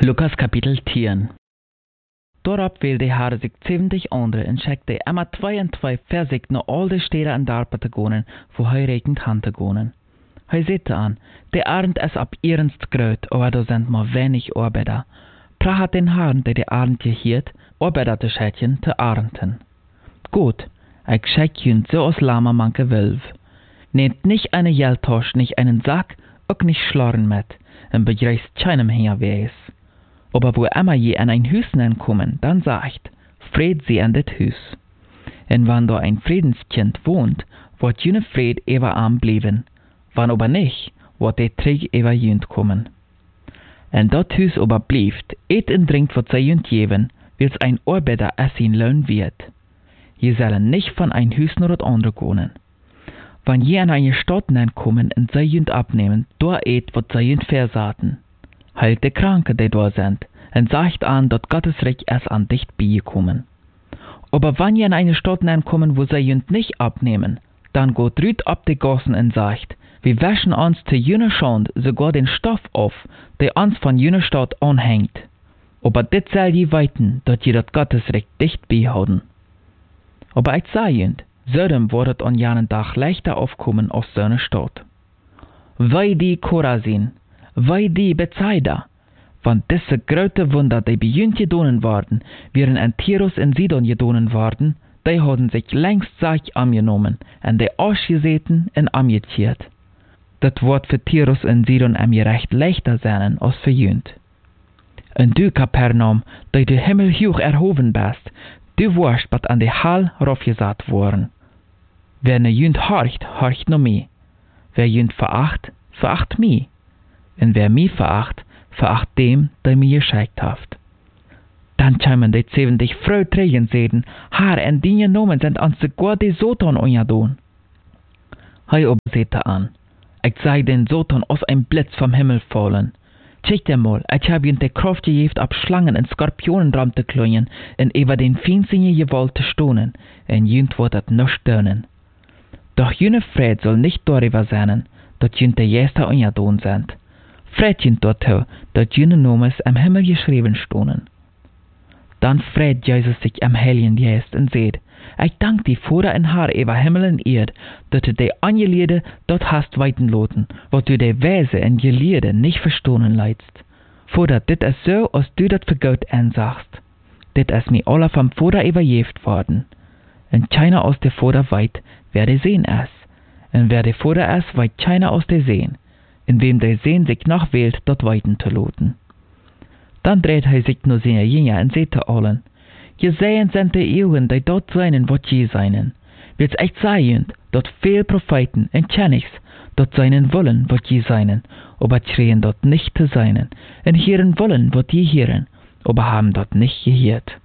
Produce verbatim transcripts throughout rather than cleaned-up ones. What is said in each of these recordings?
Lukas Kapitel tien. Daarop wilde de Heer zich zeventig andere en schickte immer twee en twee verzig naar al de steden en dorpen te gaan, wo hij rekend hand te gaan. Hij zette aan, de arend is op ernst groot, aber da sind maar wenig arbeiter. Praat den Herrn, die de arend gehiert, arbeiter te schicken, te arenden. Gut, ik schick jün so aus lama manke wilf. Nehmt nicht eine Geldtasche, nicht einen Sack, auch nicht Schlorren mit, und begreist keinem herweis. Aber wo immer je an ein Hüs kommen, dann sagt, Fried sie an det Hüs. Und wenn da ein Friedenskind wohnt, wird jene Fried ewer am blieben. Wann aber nicht, wird der Trig ewer jünd kommen. Und dat Hüs aber blieft, et und trinkt wat sie jünd geben, wils ein Arbeiter es ihn lohn wird. Je sollen nicht von ein Hüs nur das andere gehen. Wenn je an eine Stadt kommen und sie jünd abnehmen, da et wat sie jünd versaten. Heilt de Kranke, die da sind, und sagt an, dass Gottes Reich erst an dich beikommen. Aber wenn ihr in eine Stadt kommen, wo sie jünd nicht abnehmen, dann geht rüt ab die Gassen und sagt, wir waschen uns zu jener Schand sogar den Stoff auf, der uns von jener Stadt anhängt. Aber dit soll je weiten, dass je das Gottes Reich dicht beihalten. Aber ich sag jünd, Sodom wird an jenen Tag leichter aufkommen aus so einer Stadt. Wei die Chorazin, wei die Bethsaida, wenn diese große Wunder, die bei jünd gedonen worden, wären an Tyrus und Sidon gedonen worden, die haben sich längst Sach angenommen und die ausgeseten und angetiert. Das wird für Tyrus und Sidon am gerecht leichter sein als für jünd. Und du, Kapernaum, die du Himmel hoch erhoben bist, du wirst bat an die Hall raufgesat worden. Wer ne jünd horcht, horcht no mi. Wer jünd veracht, veracht mi. Und wer mi veracht, veracht dem, der mir geschickt haft. Dann kämen die zeventig Frau trägen sehen, Haar en die genomen sind ans sogar die Soton unjadon. Hei aber sehte an, ich sei den Soton aus ein Blitz vom Himmel fallen. Check dir mal, ich hab ihn die Kraft gegeben, ab Schlangen und Skorpionenraum zu klungen, und über den Feinsinge gewollt zu stohnen, und jünd wird das noch stöhnen. Doch jene Fred soll nicht darüber sein, dass jünd die Jester unjadon sind. Fred jünd dort, dass jene Nomes am Himmel geschrieben stohnen. Dann freut Jesus sich am Heiligen Geist und sagt, ich dank dir Vater und Herr über Himmel und Erd, dass du die Angeliede dort hast weiten loten, wo du die Weise und Gelierde nicht verstohlen leidst. Vater, dit ist so, als du dat für Gott ansagst. Dit ist mir alle vom Vater übergeben worden. Und keiner aus der Vater weit, wer der sehen ist. Und wer der Vater ist, weit keiner aus der sehen. In wem der Sehen sich nachwählt, dort weiten zu loten. Dann dreht er sich nur seine Jünger und sagt zu allen, gesehen sind die Augen, die dort seinen, wat je seinen. Wird's echt sein, dort viel Propheten und Kennigs, dort seinen wollen, wat je seinen, aber schreien dort nicht zu seinen, und hören wollen, wat je hören, aber haben dort nicht gehört.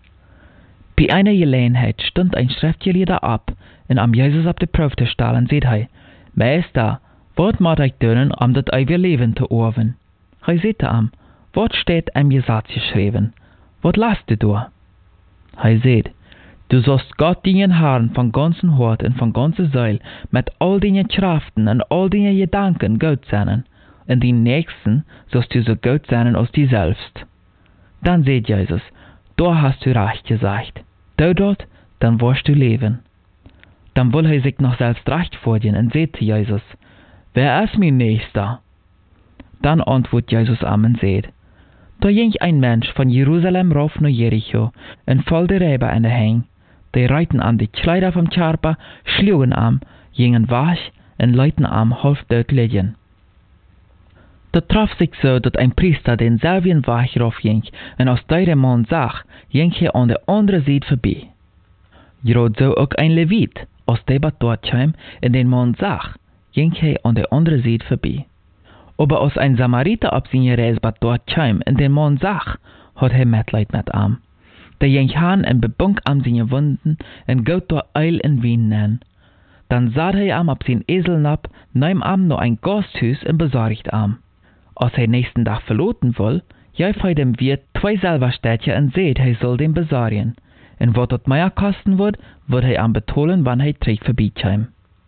Bei einer Gelegenheit stund ein Schriftgelehrter ab, und am Jesus ab die Probe zu stellen, sagt er, Meister, wat mag ich tun, um das ewige Leben zu erben? Er sagte ihm, wat steht am Gesetz geschrieben? Wat lasst du da? Er sagt, du sollst Gott deinen Herrn von ganzem Hort und von ganzer Seele mit all deinen Kraften und all deinen Gedanken gut sein, und den Nächsten sollst du so gut sein als dir selbst. Dann sagt Jesus, da hast du recht gesagt. Du dort, dann wirst du leben. Dann will er sich noch selbst recht vorgehen und sagt zu Jesus, wer ist mein Nächster? Dann antwortet Jesus am und sagt, da ging ein Mensch von Jerusalem rauf nach Jericho und voll der Räber an der Heng. Die reiten an die Kleider vom Körper, schlugen am, gingen wach und leuten am half dort liegen. Da traf sich so, dass ein Priester den selben Wach raufging und aus der Mann sah, ging er an der anderen Seite vorbei. Gerade so auch ein Levit, aus der dort kam und den Mann sah, ging er an der anderen Seite vorbei. Aber als ein Samariter ab seiner Reise dort kam und den Mann sah, hat er Mitleid mit ihm. Der ging hin und bebunk am seine Wunden und gaut dort Eil und Wein nennen. Dann sah er am ab sein Esel ab, nahm am noch ein Gasthus und besorgt am. Als er nächsten Tag verloten will, jäuf er dem Wirt zwei Silberstädtchen und seht, er soll den besorgen. Und was dort mehr kosten wird, wird er am betonen, wann er trägt vorbeikam.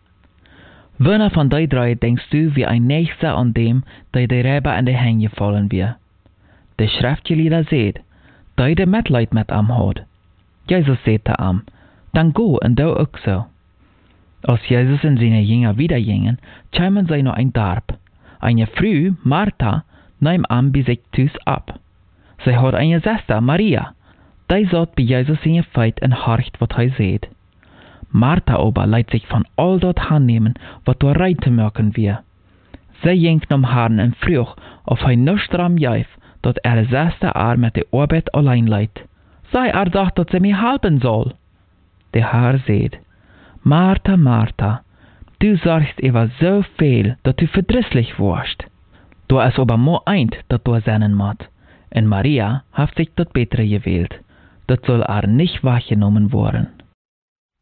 Wer von die drei denkst du wie ein Nächster an dem, der die Räber an die Hänge gefallen wird? de Schriftgelehrte seht, dat de Mitleid mit am hat. Jesus sagte am, dann go und du auch so. Als Jesus und seine Jünger wieder gingen, kamen sie noch ein Dorf. Eine Frau, Martha, nahm an bei sich tus ab. Sie hat eine Schwester, Maria, die saß bei Jesus in ihr Feit und horcht, was er seht. Martha aber leidt sich von all dort annehmen, was du rein zu merken wir. Sie ging um Herrn und frug, ob er nicht dran jäuf, dass er Schwester er mit der Arbeit allein leidt. Sei er sagt, dass sie mir helfen soll. Der Herr seht, Martha, Martha, du sorgst über so viel, dass du verdrisslich wirst. Du ist aber nur eint, dass du seinen musst. Und Maria hat sich das Bessere gewählt. Das soll er nicht wahrgenommen worden.